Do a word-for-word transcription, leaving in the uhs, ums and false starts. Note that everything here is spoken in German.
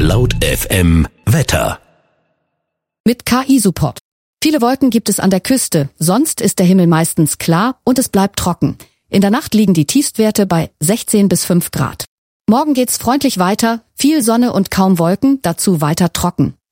Laut F M Wetter. Mit K I-Support. Viele Wolken gibt es an der Küste, sonst ist der Himmel meistens klar und es bleibt trocken. In der Nacht liegen die Tiefstwerte bei sechzehn bis fünf Grad. Morgen geht's freundlich weiter, viel Sonne und kaum Wolken, dazu weiter trocken.